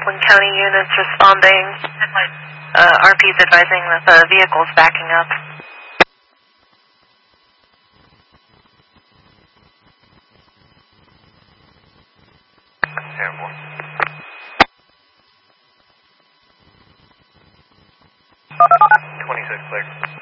Franklin County units responding. RP's advising that the vehicle's backing up. Terrible. 26 clear.